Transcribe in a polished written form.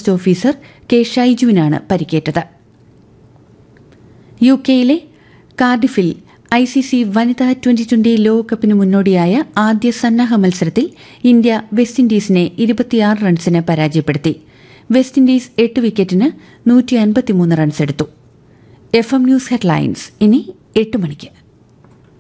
Post officer K ഷൈജുവിനാണ് പരിക്കേറ്റത്. യുകെയിലെ കാർഡിഫിൽ ICC വനിതാ 2020 ലോകകപ്പിന് മുന്നോടിയായ ആദ്യ സന്നാഹ മത്സരത്തിൽ ഇന്ത്യ വെസ്റ്റ് ഇൻഡീസിനെ 26 റൺസിന് പരാജയപ്പെടുത്തി. വെസ്റ്റ് ഇൻഡീസ് 8 വിക്കറ്റിന് 153 റൺസെടുത്തു. FM ന്യൂസ് ഹെഡ്ലൈൻസ് ഇനി 8 മണിക്ക്.